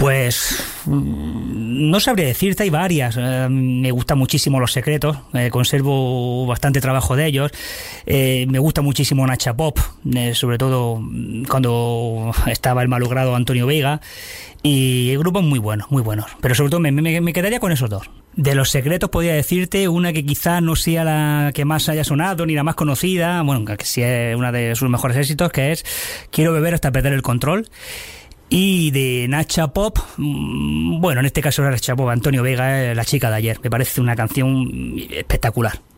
Pues no sabría decirte, hay varias. Me gustan muchísimo Los Secretos, conservo bastante trabajo de ellos. Me gusta muchísimo Nacha Pop, sobre todo cuando estaba el malogrado Antonio Veiga. Y grupos muy buenos, pero sobre todo me quedaría con esos dos. De Los Secretos podría decirte una que quizás no sea la que más haya sonado ni la más conocida, bueno, que sí es una de sus mejores éxitos, que es Quiero beber hasta perder el control. Y de Nacha Pop, bueno, en este caso era Nacha Pop, Antonio Veiga, La chica de ayer. Me parece una canción espectacular.